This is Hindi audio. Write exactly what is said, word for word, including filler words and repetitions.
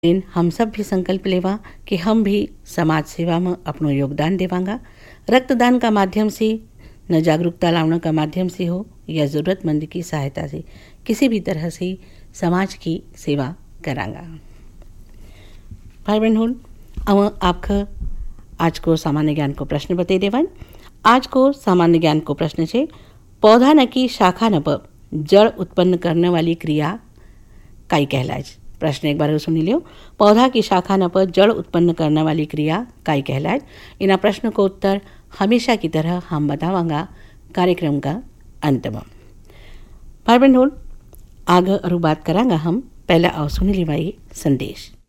दिन हम सब भी संकल्प लेवा कि हम भी समाज सेवा में अपनो योगदान देवांगा। रक्तदान का माध्यम से न जागरूकता लाने का माध्यम से हो या ज़रूरतमंद की सहायता से किसी भी तरह से समाज की सेवा करांगा। भाई बहन, अब आपका आज को सामान्य ज्ञान को प्रश्न बता देवन। आज को सामान्य ज्ञान को प्रश्न है, पौधा न की शाखा न पर जड़ उत्पन्न करने वाली क्रिया काई कहलाए। प्रश्न एक बार सुनी लियो। पौधा की शाखा न पर जड़ उत्पन्न करने वाली क्रिया काई कहलाए। इन प्रश्न को उत्तर हमेशा की तरह हम बतावांगा कार्यक्रम का अंत में। भाई बहन, आगे और बात करांगा हम। पहले आओ सुनी ली भाई संदेश।